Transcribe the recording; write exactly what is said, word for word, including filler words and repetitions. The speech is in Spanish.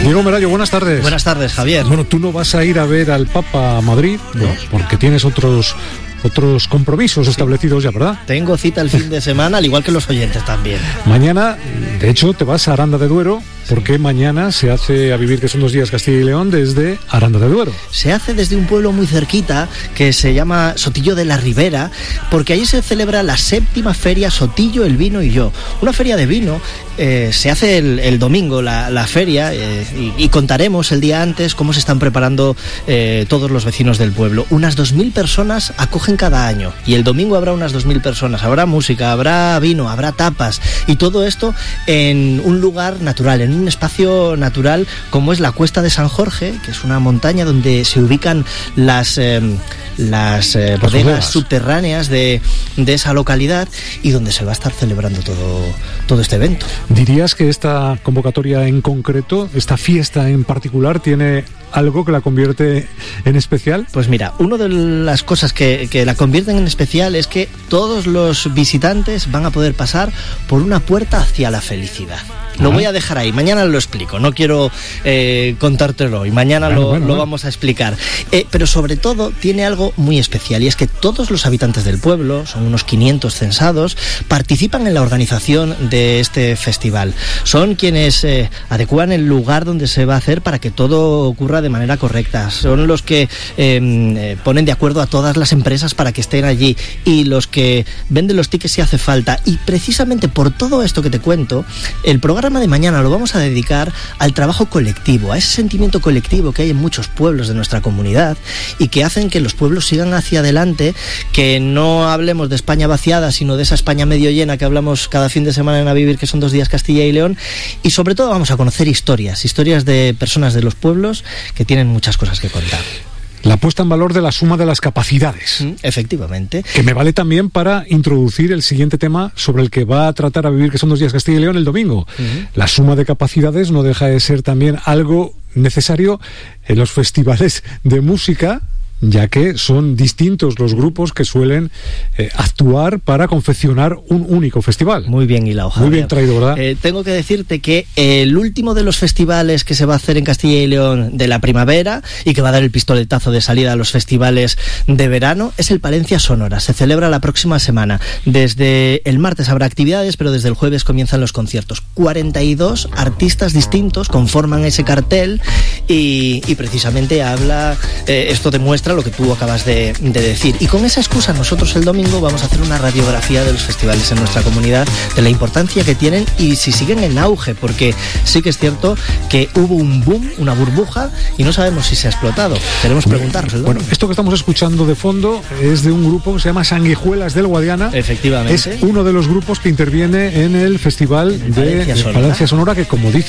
Diego Merayo, buenas tardes. Buenas tardes, Javier. Bueno, tú no vas a ir a ver al Papa a Madrid, no, porque tienes otros... otros compromisos sí. establecidos ya, ¿verdad? Tengo cita el fin de semana, al igual que los oyentes también. Mañana, de hecho, te vas a Aranda de Duero, porque sí. mañana se hace A Vivir que son dos días Castilla y León desde Aranda de Duero. Se hace desde un pueblo muy cerquita que se llama Sotillo de la Ribera, porque allí se celebra la séptima feria Sotillo, el vino y yo. Una feria de vino, eh, se hace el, el domingo la, la feria eh, y, y contaremos el día antes cómo se están preparando eh, todos los vecinos del pueblo. Unas dos mil personas acogen cada año y el domingo habrá unas dos mil personas, habrá música, habrá vino, habrá tapas y todo esto en un lugar natural, en un espacio natural como es la Cuesta de San Jorge, que es una montaña donde se ubican las eh, las eh, bodegas subterráneas de, de esa localidad y donde se va a estar celebrando todo, todo este evento. ¿Dirías que esta convocatoria en concreto, esta fiesta en particular, tiene algo que la convierte en especial? Pues mira, una de las cosas que, que la convierten en especial es que todos los visitantes van a poder pasar por una puerta hacia la felicidad. Lo voy a dejar ahí, mañana lo explico, no quiero eh, contártelo hoy, mañana bueno, lo, bueno, lo bueno. vamos a explicar. Eh, pero sobre todo tiene algo muy especial y es que todos los habitantes del pueblo, son unos quinientos censados, participan en la organización de este festival. Son quienes eh, adecuan el lugar donde se va a hacer para que todo ocurra de manera correcta. Son los que eh, ponen de acuerdo a todas las empresas para que estén allí y los que venden los tickets si hace falta. Y precisamente por todo esto que te cuento, el programa de mañana lo vamos a dedicar al trabajo colectivo, a ese sentimiento colectivo que hay en muchos pueblos de nuestra comunidad y que hacen que los pueblos sigan hacia adelante, que no hablemos de España vaciada, sino de esa España medio llena que hablamos cada fin de semana en A Vivir, que son dos días Castilla y León, y sobre todo vamos a conocer historias, historias de personas de los pueblos que tienen muchas cosas que contar. La puesta en valor de la suma de las capacidades. Efectivamente. Que me vale también para introducir el siguiente tema sobre el que va a tratar A Vivir, que son dos días Castilla y León, el domingo. Uh-huh. La suma de capacidades no deja de ser también algo necesario en los festivales de música, ya que son distintos los grupos que suelen eh, actuar para confeccionar un único festival. Muy bien hilado, Javier. Muy bien traído, ¿verdad? Eh, tengo que decirte que el último de los festivales que se va a hacer en Castilla y León de la primavera y que va a dar el pistoletazo de salida a los festivales de verano es el Palencia Sonora. Se celebra la próxima semana. Desde el martes habrá actividades, pero desde el jueves comienzan los conciertos. cuarenta y dos artistas distintos conforman ese cartel y, y precisamente habla, eh, esto demuestra lo que tú acabas de, de decir. Y con esa excusa nosotros el domingo vamos a hacer una radiografía de los festivales en nuestra comunidad, de la importancia que tienen y si siguen en auge, porque sí que es cierto que hubo un boom, una burbuja, y no sabemos si se ha explotado. Queremos preguntarnos el domingo. Bueno, esto que estamos escuchando de fondo es de un grupo que se llama Sanguijuelas del Guadiana. Efectivamente. Es uno de los grupos que interviene en el festival de Palencia Sonora, que como dice